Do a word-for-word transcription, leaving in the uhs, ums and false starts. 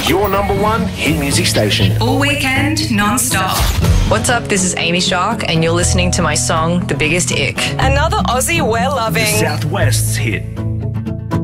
Your number one hit music station. All weekend, non-stop. What's up? This is Amy Shark, and you're listening to my song, The Biggest Ick. Another Aussie we're loving. Southwest's hit.